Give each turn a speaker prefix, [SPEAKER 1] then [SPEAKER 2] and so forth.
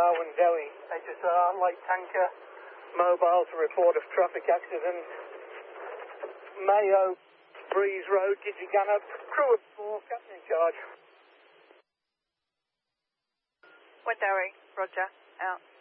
[SPEAKER 1] Wendowie. HSR, light tanker, mobile to report of traffic accident. Mayo, Breeze Road, Gidgigana, crew of 4, captain in charge.
[SPEAKER 2] Wendowie, roger, out.